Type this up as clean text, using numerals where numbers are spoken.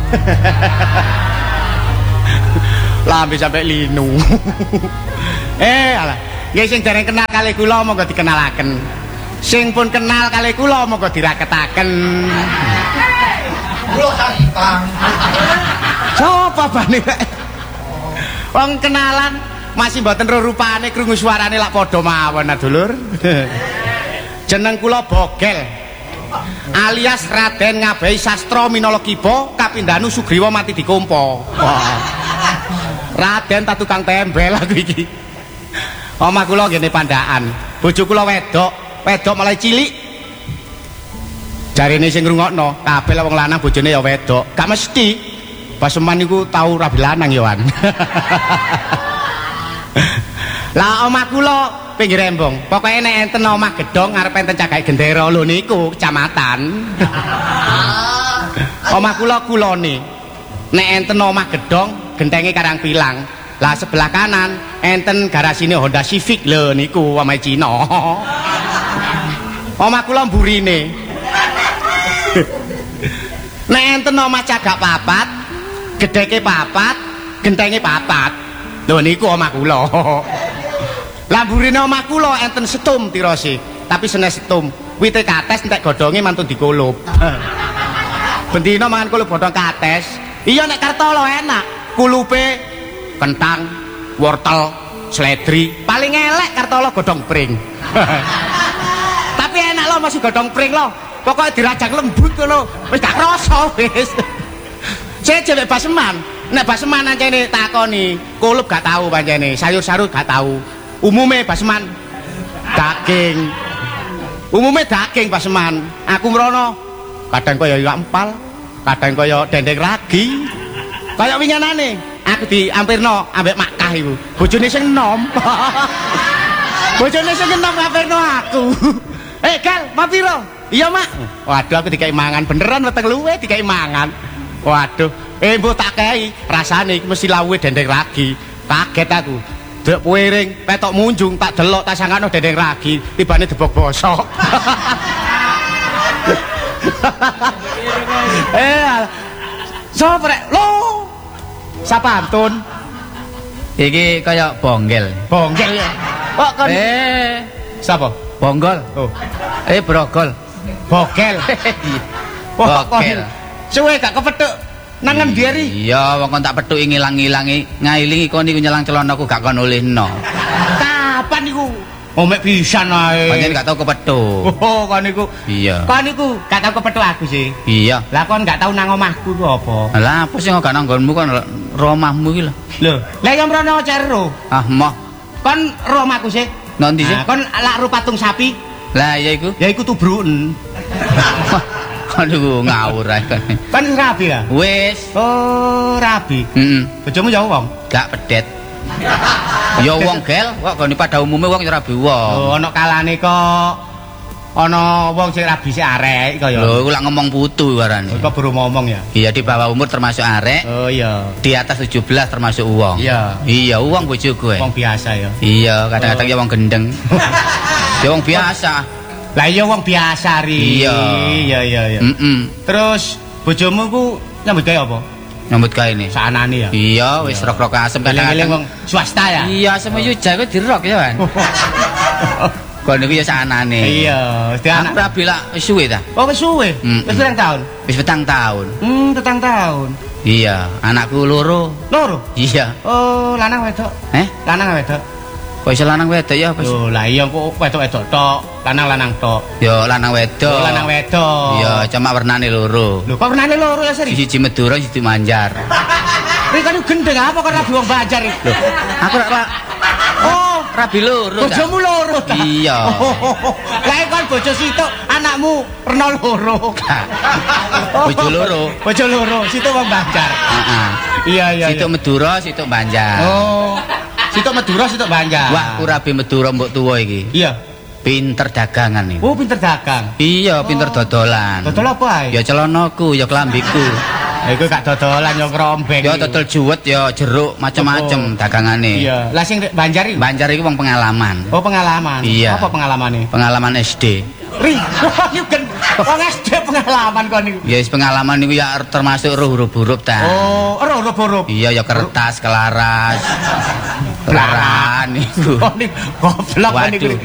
Lambe sampai linu. Alah. Nggih sing dereng kenal kalih kula monggo dikenalaken. Sing pun kenal kalih kula monggo diraketaken. Kula kantang. Coba bane rek. Wong kenalan masih mboten rupane krungu suarane lak padha mawon dulur. Jeneng kula Bogel. Alias Raden Ngabehi Sastra Minalakiba kapindhanu Sugriwa mati dikompo. Raden ta tukang tembel aku iki. Omah kula ngene Pandaan. Bojo kula wedok mulai cilik. Jarine sing ngrungokno, kabeh wong lanang bojone ya wedok. Gak mesti. Paseman niku tau rabi lanang ya wan. Lah omah kula pinggir embong. Pokoke nek enten omah gedhong arep enten cagake gendera lho niku kecamatan. Omah kula kulone. Nek enten omah gedhong gentenge Karang Pilang. Lah sebelah kanan enten garasine Honda Civic lho niku omahe Cina. Omah kula mburine. Nek enten omah cagak papat, gedheke papat, gentenge papat. Lho niku omah kula. Lah mburine omah kula enten setum tirose, tapi senes setum. Wite kates entek godhonge mantun dikulup. Bendina mangan kulup godhong kates. Iya nek Kartolo enak. Kulupe kentang, wortel, seledri, paling elek Kartolo godhong pring. Tapi enak lo masih godhong pring lo. Pokoknya dirajang lembut ngono, wis gak krasa wis. Saya cewek Baseman. Nek Baseman ancene takoni, kulup gak tahu pancene, sayur-sayur gak tahu. Umume Baseman daging. Umume daging Baseman. Aku mrono kadang kaya iwak empal, kadang kaya dendeng ragi. Kaya winganane aku diampirno ambek Makkah iku. Bojone sing enom. Bojone sing enom ngampirno aku. Gal, mau piro? Iya, Mak. Waduh, aku dikai mangan beneran weteng luwe dikai mangan. Waduh, mbok tak kei, rasane iki mesti lawuhe dendeng ragi. Kaget aku. Dek piring, petok munjung tak delok tak sangkano dendeng ragi, tibane debok bosok. Soprek, lo. Sapantun. Iki kaya bonggel. Bonggel ya. Kok kon sapa? Bonggol. Oh. Brogol. Bogel. Bogel. Suwe gak kepethuk nangan dieri. Iya, wong kon tak pethuki ngilang-ilangi, ngailingi kon niku nyelang celanaku gak kon olehno. Kapan niku? Oh mek pisan ae. Pancen gak tau kepethuk. Oh, kon niku. Iya. Kon niku gak tau kepethuk aku sih. Iya. Lah kon gak tau nang omahku ku apa? Lah apa sih gak nang nggonmu kon ro omahmu iki lho. Lho, lah ya mrono cero. Ah, moh. Kon ro omahku sih. Nanti sih. Kon lak ro patung sapi. Lah iya iku. Ya iku tubruken. Aduh ngawur ae kon. Kan rabi ya? Wis. Oh, rabi. Heeh. Bojomu ya wong? Gak pedet. Ya wong gel, kok gone pada umume wong ya rabi wong. Oh, ana kalane kok ana wong sing rabi sik arek kaya. Lho, iku lak ngomong putu warane. Kok baru ngomong ya? Iya, di bawah umur termasuk arek. Oh iya. Di atas 17 termasuk uwong. Iya. Iya, uwong bojoku Wong biasa ya. Iya, kadang-kadang ya wong gendeng. Ya wong biasa. Lah iya wong biasa ri. Iya. Iya. Terus bojomu ku nyambut gawe apa? Nyambut gawe ne. Saanane ya. Iya, wis rok-rok asem kadang-kadang wong swasta ya. Iya, semuyuja ku dirok ya, Wan. Kon niku ya saanane. Iya, mesti anak. Aku rabi lak wis suwe ta? Oh, wis suwe. Wis pirang taun? Wis 4 tahun. Petang taun. Iya, anakku loro. Loro? Iya. Oh, lanang wedok. Lanang wedok. Kok iso lanang wedok ya apa sih? Lho, lah iya kok wedok-wedok tok, lanang-lanang tok. Ya lanang wedok. Oh, lanang wedok. Iya, cuma warnane loro. Lho, kok warnane loro ya, Sri? Siji Madura, siji Banjar. Ri kan gendeng apa kok rabi wong Banjar iki? Lho, aku ora Oh, rabi loro. Bojomu loro ta? Iya. Lah kan bojo situ anakmu rena loro. Bojo loro. Bojo loro, situ wong Banjar. Heeh. Iya. Situ Madura, situ Banjar. Oh. Situ Madura, situ Banjar. Wah, aku rabi Madura mbok tuwa iki. Iya. Pinter dagangan iki. Oh, pinter dagang. Iya, pinter dodolan. Dodol apa ae? Ya celanaku, ya klambiku. Lah iku gak dodolan ya krombeng. Ya dodol juwet ya jeruk macem-macem dagangane. Iya. Lah sing Banjar iki? Banjar iki wong pengalaman. Oh, pengalaman. Iya. Apa pengalamane? Pengalaman SD. Ri, Wong SD pengalaman kon niku. Ya wis pengalaman niku ya termasuk huruf-huruf ta. Oh, huruf-huruf. Iya ya kertas, kelaras. Laran niku. Oh niku goblok niku.